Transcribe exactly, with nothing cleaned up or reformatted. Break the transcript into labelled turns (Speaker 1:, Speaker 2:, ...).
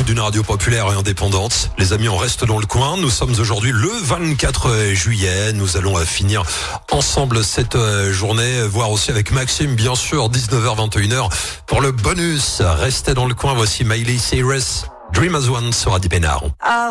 Speaker 1: l'écoute d'une radio populaire et indépendante. Les amis, on reste dans le coin. Nous sommes aujourd'hui le vingt-quatre juillet. Nous allons finir ensemble cette journée, voir aussi avec Maxime, bien sûr, dix-neuf heures vingt et une heures pour le bonus. Restez dans le coin. Voici Miley Cyrus, Dream as One sur Adi Bénard.